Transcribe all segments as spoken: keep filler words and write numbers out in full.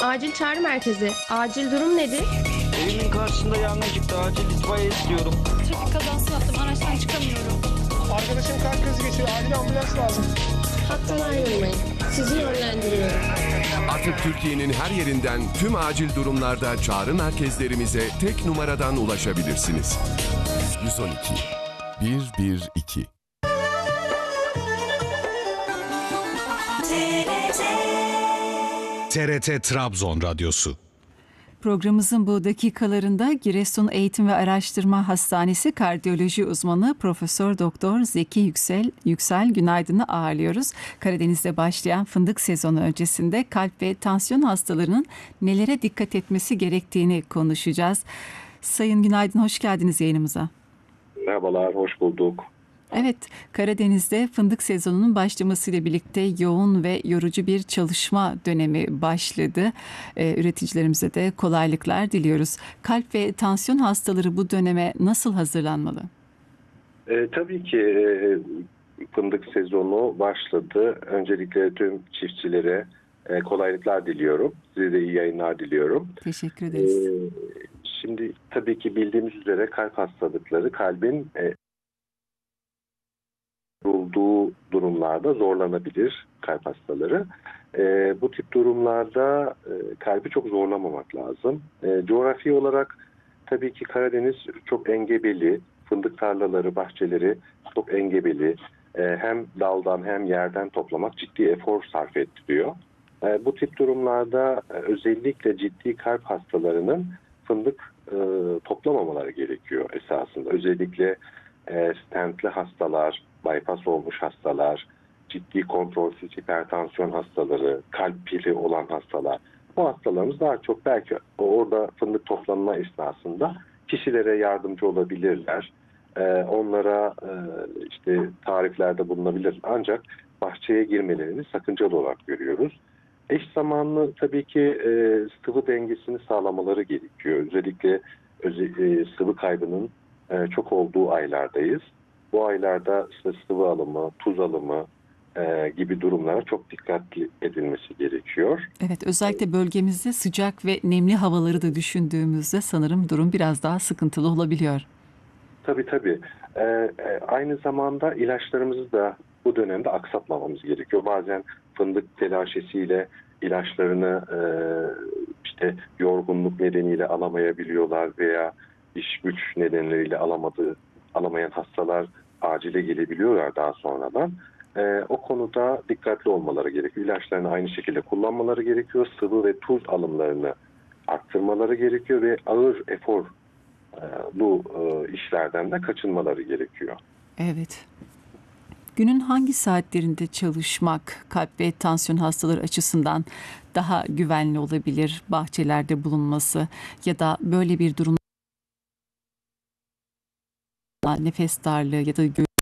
Acil çağrı merkezi. Acil durum nedir? Evimin karşısında yangın çıktı. Acil itfaiye istiyorum. Trafik kazası yaptım. Araçtan çıkamıyorum. Arkadaşım kalp krizi geçiriyor. Acil ambulans lazım. Hattan ayrılmayın. Sizi yönlendiriyorum. Artık Türkiye'nin her yerinden tüm acil durumlarda çağrı merkezlerimize tek numaradan ulaşabilirsiniz. yüz on iki bir bir iki. T R T Trabzon Radyosu. Programımızın bu dakikalarında Giresun Eğitim ve Araştırma Hastanesi Kardiyoloji Uzmanı Profesör Doktor Zeki Yüksel, Yüksel Günaydın'ı ağırlıyoruz. Karadeniz'de başlayan fındık sezonu öncesinde kalp ve tansiyon hastalarının nelere dikkat etmesi gerektiğini konuşacağız. Sayın Günaydın, hoş geldiniz yayınımıza. Merhabalar, hoş bulduk. Evet, Karadeniz'de fındık sezonunun başlamasıyla birlikte yoğun ve yorucu bir çalışma dönemi başladı. Ee, üreticilerimize de kolaylıklar diliyoruz. Kalp ve tansiyon hastaları bu döneme nasıl hazırlanmalı? E, tabii ki e, fındık sezonu başladı. Öncelikle tüm çiftçilere e, kolaylıklar diliyorum. Size de iyi yayınlar diliyorum. Teşekkür ederiz. E, şimdi tabii ki bildiğimiz üzere kalp hastalıkları kalbin e, olduğu durumlarda zorlanabilir kalp hastaları. E, bu tip durumlarda e, kalbi çok zorlamamak lazım. E, coğrafi olarak tabii ki Karadeniz çok engebeli, fındık tarlaları, bahçeleri çok engebeli. E, hem daldan hem yerden toplamak ciddi efor sarf ettiriyor. E, bu tip durumlarda e, özellikle ciddi kalp hastalarının fındık e, toplamamaları gerekiyor esasında. Özellikle e, stentli hastalar, bypass olmuş hastalar, ciddi kontrolsüz hipertansiyon hastaları, kalp pili olan hastalar. Bu hastalarımız daha çok belki orada fındık toplanma esnasında kişilere yardımcı olabilirler. Ee, onlara e, işte tariflerde bulunabilir. Ancak bahçeye girmelerini sakıncalı olarak görüyoruz. Eş zamanlı tabii ki e, sıvı dengesini sağlamaları gerekiyor. Özellikle öze, e, sıvı kaybının e, çok olduğu aylardayız. Bu aylarda işte sıvı alımı, tuz alımı e, gibi durumlara çok dikkatli edilmesi gerekiyor. Evet, özellikle bölgemizde sıcak ve nemli havaları da düşündüğümüzde sanırım durum biraz daha sıkıntılı olabiliyor. Tabii tabii. E, e, aynı zamanda ilaçlarımızı da bu dönemde aksatmamamız gerekiyor. Bazen fındık telaşesiyle ilaçlarını e, işte yorgunluk nedeniyle alamayabiliyorlar veya iş güç nedenleriyle alamadığı, alamayan hastalar acile gelebiliyorlar daha sonradan. Ee, o konuda dikkatli olmaları gerekiyor. İlaçlarını aynı şekilde kullanmaları gerekiyor. Sıvı ve tuz alımlarını arttırmaları gerekiyor ve ağır efor e, bu e, işlerden de kaçınmaları gerekiyor. Evet. Günün hangi saatlerinde çalışmak kalp ve tansiyon hastaları açısından daha güvenli olabilir? Bahçelerde bulunması ya da böyle bir durum nefes darlığı ya da göğüs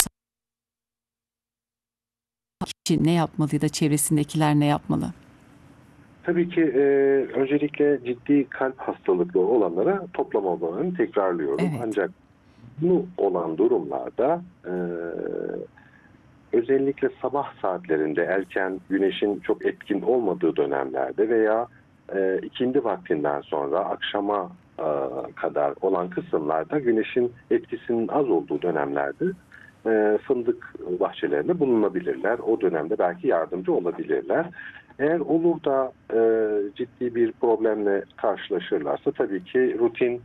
kişi ne yapmalı ya da çevresindekiler ne yapmalı? Tabii ki e, öncelikle ciddi kalp hastalıklı olanlara toplamamalarını tekrarlıyorum. Evet. Ancak bu olan durumlarda e, özellikle sabah saatlerinde erken güneşin çok etkin olmadığı dönemlerde veya e, ikindi vaktinden sonra akşama e, kadar olan kısımlarda güneşin etkisinin az olduğu dönemlerde e, fındık bahçelerinde bulunabilirler. O dönemde belki yardımcı olabilirler. Eğer olur da e, ciddi bir problemle karşılaşırlarsa tabii ki rutin